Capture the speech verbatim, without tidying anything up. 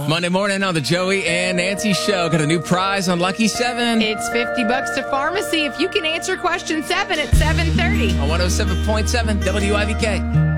Monday morning on the Joey and Nancy Show. Got a new prize on Lucky seven. It's fifty bucks to pharmacy if you can answer question seven at seven thirty. On one oh seven point seven W I V K.